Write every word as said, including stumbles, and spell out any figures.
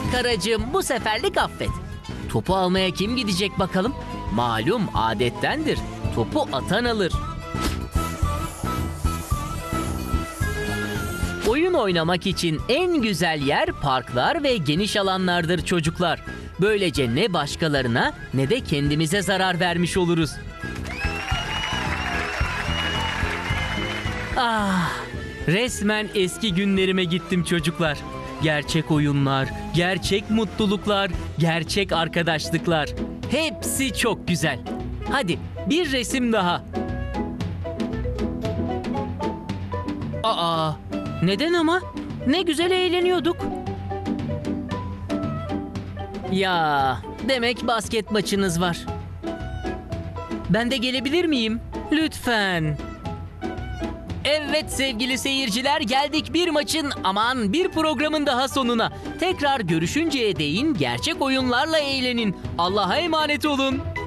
Karacığım, bu seferlik affet. Topu almaya kim gidecek bakalım? Malum adettendir. Topu atan alır. Oyun oynamak için en güzel yer parklar ve geniş alanlardır çocuklar. Böylece ne başkalarına ne de kendimize zarar vermiş oluruz. Ah, resmen eski günlerime gittim çocuklar. Gerçek oyunlar, gerçek mutluluklar, gerçek arkadaşlıklar. Hepsi çok güzel. Hadi bir resim daha. Aa, neden ama? Ne güzel eğleniyorduk. Ya, demek basket maçınız var. Ben de gelebilir miyim? Lütfen. Evet sevgili seyirciler, geldik bir maçın, aman bir programın daha sonuna. Tekrar görüşünceye değin gerçek oyunlarla eğlenin. Allah'a emanet olun.